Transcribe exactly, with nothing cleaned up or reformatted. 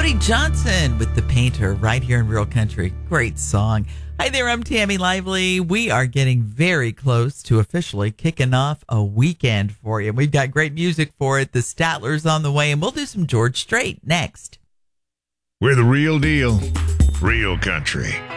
Cody Johnson with The Painter right here in Real Country. Great song. Hi there, I'm Tammy Lively. We are getting very close to officially kicking off a weekend for you. We've got great music for it. The Statlers on the way, and we'll do some George Strait next. We're the real deal, real country.